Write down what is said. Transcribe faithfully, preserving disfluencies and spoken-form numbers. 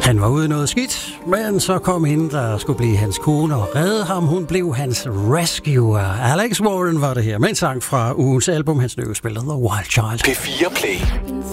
Han var ude i noget skidt, men så kom hende, der skulle blive hans kone og redde ham. Hun blev hans rescuer. Alex Warren var det her med en sang fra ugens album, hans nye spiller The Wild Child. P fire Play.